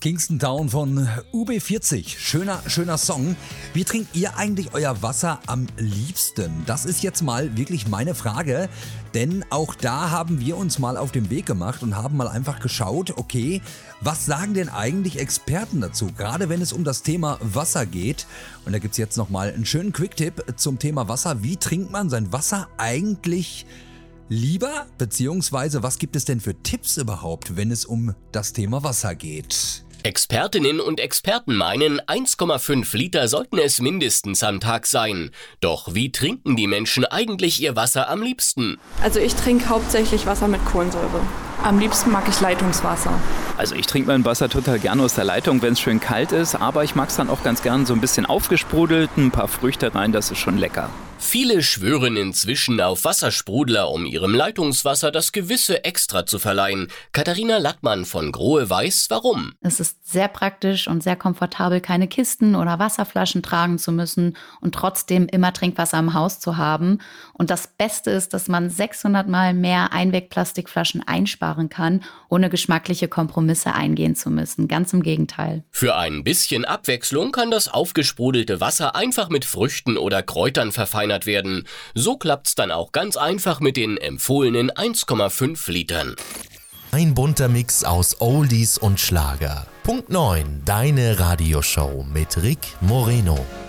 Kingston Town von UB40. Schöner Song. Wie trinkt ihr eigentlich euer Wasser am liebsten? Das ist jetzt mal wirklich meine Frage, denn auch da haben wir uns mal auf den Weg gemacht und haben mal einfach geschaut, okay, was sagen denn eigentlich Experten dazu, gerade wenn es um das Thema Wasser geht? Und da gibt es jetzt nochmal einen schönen Quick-Tipp zum Thema Wasser. Wie trinkt man sein Wasser eigentlich lieber? Beziehungsweise was gibt es denn für Tipps überhaupt, wenn es um das Thema Wasser geht? Expertinnen und Experten meinen, 1,5 Liter sollten es mindestens am Tag sein. Doch wie trinken die Menschen eigentlich ihr Wasser am liebsten? Also ich trinke hauptsächlich Wasser mit Kohlensäure. Am liebsten mag ich Leitungswasser. Also ich trinke mein Wasser total gerne aus der Leitung, wenn es schön kalt ist, aber ich mag es dann auch ganz gern so ein bisschen aufgesprudelt, ein paar Früchte rein, das ist schon lecker. Viele schwören inzwischen auf Wassersprudler, um ihrem Leitungswasser das gewisse Extra zu verleihen. Katharina Lattmann von Grohe weiß, warum. Es ist sehr praktisch und sehr komfortabel, keine Kisten oder Wasserflaschen tragen zu müssen und trotzdem immer Trinkwasser im Haus zu haben. Und das Beste ist, dass man 600 Mal mehr Einwegplastikflaschen einsparen kann, ohne geschmackliche Kompromisse eingehen zu müssen. Ganz im Gegenteil. Für ein bisschen Abwechslung kann das aufgesprudelte Wasser einfach mit Früchten oder Kräutern verfeinert werden. So klappt's dann auch ganz einfach mit den empfohlenen 1,5 Litern. Ein bunter Mix aus Oldies und Schlager. Punkt 9, deine Radioshow mit Rick Moreno.